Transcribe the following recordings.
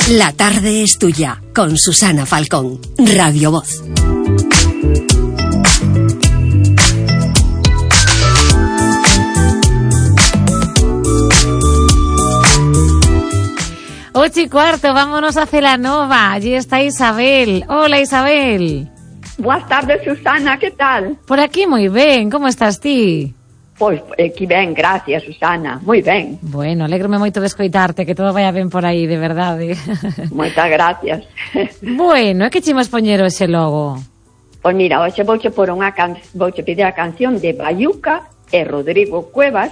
La tarde es tuya, con Susana Falcón, Radio Voz. Ocho y cuarto, vámonos a Celanova. Allí está Isabel. Hola, Isabel. Buenas tardes, Susana, ¿qué tal? Por aquí muy bien, como estás ti? Pois aquí ben, gracias, Susana, moi ben. Bueno, alégrome moito de escoitarte, que todo vaya ben por aí, de verdade. Moitas gracias. Bueno, é que chimos poñer ese logo? Pois mira, hoxe vouche pedir a canción de Bayuca e Rodrigo Cuevas,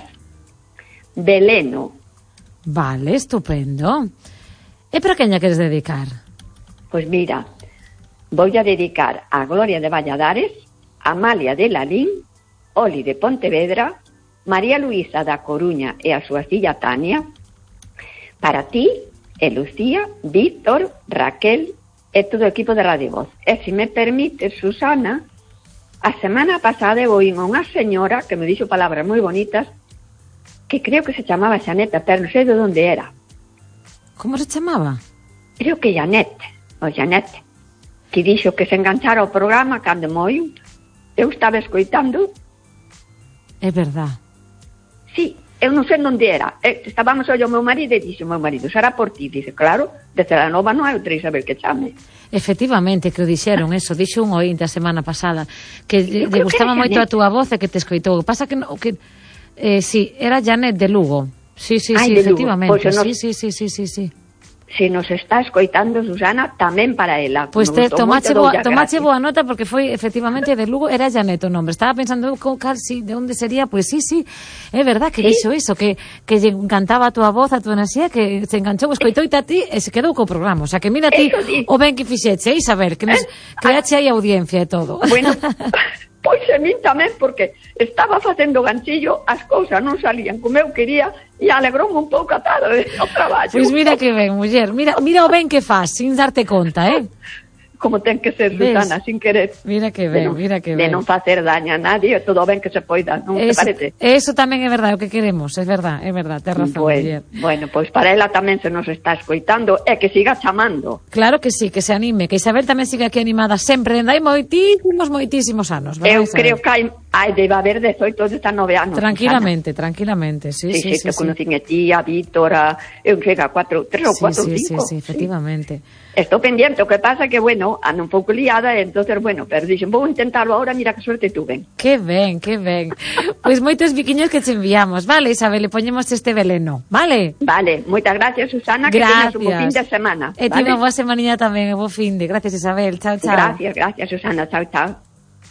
Veleno. Vale, estupendo. E para quen lla queres dedicar? Pois mira, voulle dedicar a Gloria de Valladares, Amalia de Lalín, Oli de Pontevedra, María Luisa da Coruña e a súa filla Tania, para ti e Lucía, Víctor, Raquel e todo o equipo de Radio Voz. E se me permite, Susana, a semana pasada eu oín unha señora que me dixo palabras moi bonitas que creo que se chamaba Xaneta, pero non sei de onde era. Como se chamaba? Creo que Janet, que dixo que se enganchara ao programa cando moi eu estaba escoitando. É verdad. Sí, eu non sei onde era. Estábamos ollo ao meu marido e dixo o meu marido, será por ti. Dice, claro, de Celanova non hai outra Isabel que chame. Efectivamente, que o dixeron eso, dixo un ointe a semana pasada, que lle gustaba moito a túa voz e que te escoitou. Pasa que, sí, era Janet de Lugo. Sí, efectivamente. Sí. Se nos está escoitando, Susana, tamén para ela. Pois tomache boa nota, porque foi efectivamente de Lugo, era Janet o nombre. Estaba pensando, de onde sería? Pois sí, é verdad que dixo iso, que lle encantaba a túa voz, a túa enerxía, que se enganchou, escoitoite a ti e se quedou co programa. O sea, que mira ti o ben que fixeche, Isabel, que nos creache aí audiencia e todo. Bueno, pois a min tamén, porque estaba facendo ganchillo, as cousas non salían como eu quería e alegroume un pouco a tarde o traballo. Pois mira que ben, muller, mira o ben que faz, sin darte conta, Como ten que ser, Susana, sin querer. Mira que ben, De non facer daño a nadie, todo ben que se poida, non te parece? Eso tamén é verdade, o que queremos, é verdade, tes razón, muller. Bueno, pois para ela tamén se nos está escoitando, e que siga chamando. Claro que sí, que se anime, que Isabel tamén siga aquí animada sempre, dende hai moitísimos anos, verdad, Eu Isabel? creo que debe haber 18 ou 19 anos. Tranquilamente, sí. Sí, te conocín a ti, a Víctor, eu chega 3 ou 4 ou 5. Sí, efectivamente. Estou pendiente, o que pasa que, bueno, ando un pouco liada, e entonces, bueno, pero dixen, vou intentarlo ahora, mira que suerte tuven. Que ben. Pois moitos biquiños que te enviamos, vale, Isabel, le poñemos este veleno, vale? Vale, moitas gracias, Susana, que teñas un bo fin de semana. E ti unha boa semaniña tamén, un bo fin de, gracias, Isabel, chao. Gracias, Susana, chao.